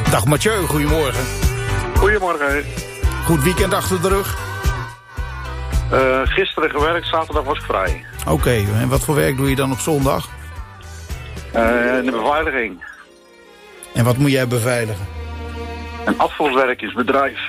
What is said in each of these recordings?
Dag Mathieu, goedemorgen. Goedemorgen. Goed weekend achter de rug? Gisteren gewerkt, zaterdag was ik vrij. Oké, en wat voor werk doe je dan op zondag? De beveiliging. En wat moet jij beveiligen? Een afvalwerkingsbedrijf.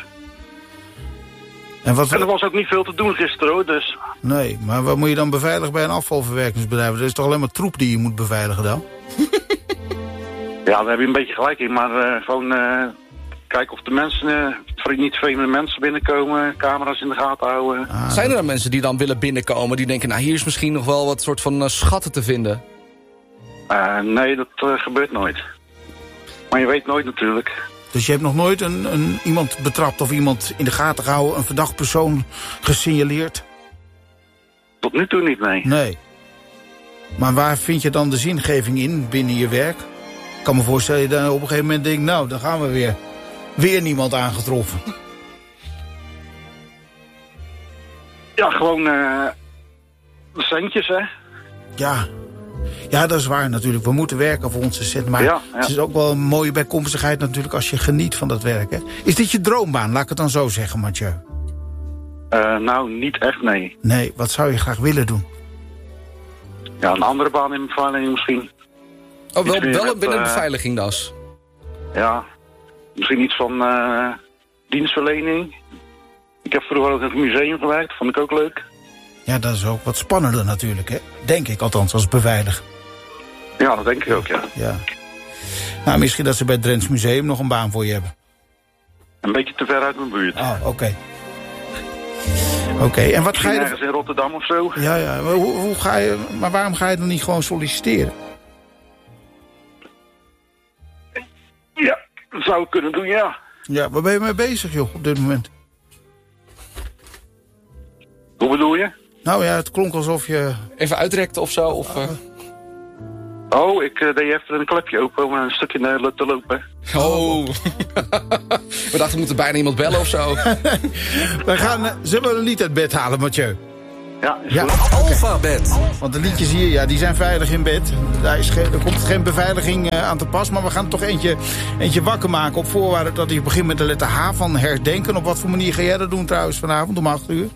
En er was ook niet veel te doen gisteren hoor, dus... Nee, maar wat moet je dan beveiligen bij een afvalverwerkingsbedrijf? Dat is toch alleen maar troep die je moet beveiligen dan? Ja, daar heb je een beetje gelijk in, maar gewoon kijken of de mensen, niet vreemde mensen binnenkomen, camera's in de gaten houden. Zijn er dan mensen die dan willen binnenkomen, die denken, nou hier is misschien nog wel wat soort van schatten te vinden? Nee, dat gebeurt nooit. Maar je weet nooit natuurlijk. Dus je hebt nog nooit iemand betrapt of iemand in de gaten gehouden, een verdacht persoon gesignaleerd? Tot nu toe niet, nee. Nee. Maar waar vind je dan de zingeving in binnen je werk? Ik kan me voorstellen dat je dan op een gegeven moment denkt, nou, dan gaan we weer. Weer niemand aangetroffen. Ja, gewoon de centjes, hè. Ja, dat is waar natuurlijk. We moeten werken voor onze cent. Maar het is ook wel een mooie bijkomstigheid natuurlijk als je geniet van dat werk. Hè? Is dit je droombaan? Laat ik het dan zo zeggen, Mathieu. Nou, niet echt, nee. Nee, wat zou je graag willen doen? Ja, een andere baan in beveiliging misschien. Oh, wel binnen een beveiligingendas? Ja, misschien iets van dienstverlening. Ik heb vroeger ook in het museum gewerkt, vond ik ook leuk. Ja, dat is ook wat spannender natuurlijk, hè? Denk ik althans, als beveiliger. Ja, dat denk ik ook, ja. Nou, misschien dat ze bij het Drents Museum nog een baan voor je hebben. Een beetje te ver uit mijn buurt. Ah, oké. Oké, en wat ga je... ergens in Rotterdam of zo. Ja, maar hoe ga je... Maar waarom ga je dan niet gewoon solliciteren? Ja, dat zou ik kunnen doen, ja. Ja, waar ben je mee bezig, joh, op dit moment? Hoe bedoel je? Nou ja, het klonk alsof je... Even uitrekte of zo? Of, Oh, ik deed even een klepje open om een stukje te lopen. Oh. We dachten, we moeten bijna iemand bellen of zo. Zullen we een lied uit bed halen, Mathieu? Ja. Alphabet. Want de liedjes hier, ja, die zijn veilig in bed. Er komt geen beveiliging aan te pas. Maar we gaan er toch eentje wakker maken op voorwaarde dat hij begint met de letter H van herdenken. Op wat voor manier ga jij dat doen trouwens vanavond om 8 uur?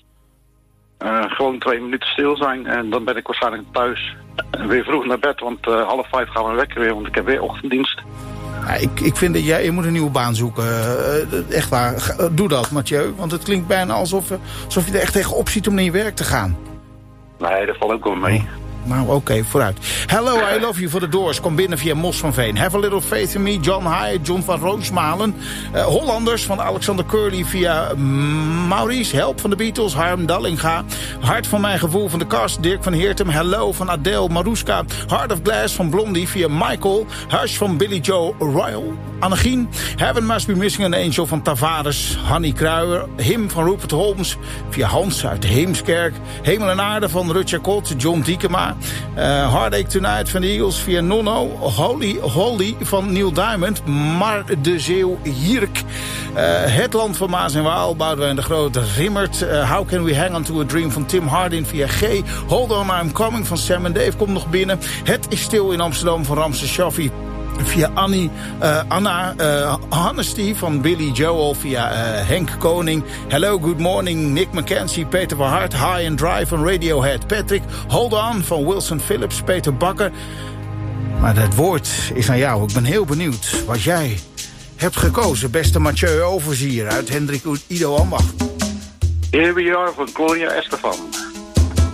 Gewoon 2 minuten stil zijn en dan ben ik waarschijnlijk thuis. Weer vroeg naar bed, want 4:30 gaan we wekken weer, want ik heb weer ochtenddienst. Ja, ik vind dat je moet een nieuwe baan zoeken. Echt waar, doe dat, Mathieu. Want het klinkt bijna alsof je er echt tegenop ziet om naar je werk te gaan. Nee, dat valt ook wel mee. Nou, oké, vooruit. Hello, I love you for the Doors. Kom binnen via Mos van Veen. Have a little faith in me. John Hyatt, John van Roosmalen. Hollanders van Alexander Curly via Maurice. Help van de Beatles. Harm Dallinga. Hart van mijn gevoel van de Kast. Dirk van Heertem. Hello van Adele Maruska. Heart of Glass van Blondie via Michael. Hush van Billy Joe Royal. Annegien. Heaven Must Be Missing an Angel van Tavares. Hanny Kruijer. Him van Rupert Holmes via Hans uit Heemskerk. Hemel en Aarde van Rutger Kot. John Diekema. Heartache Tonight van de Eagles via Nono. Holly van Neil Diamond. Mar de Zeeuw Hierk. Het Land van Maas en Waal. Boudewijn de Grote Rimmert. How Can We Hang On To A Dream van Tim Hardin via G. Hold On I'm Coming van Sam en Dave komt nog binnen. Het is stil in Amsterdam van Ramses Shaffi. Via Anna Honesty van Billy Joel via Henk Koning. Hello, good morning, Nick McKenzie, Peter van Hart, High and Dry van Radiohead. Patrick, Hold On van Wilson Phillips, Peter Bakker. Maar het woord is aan jou. Ik ben heel benieuwd wat jij hebt gekozen. Beste Mathieu Overzier uit Hendrik Ido Ambach. Here we are van Gloria Estefan.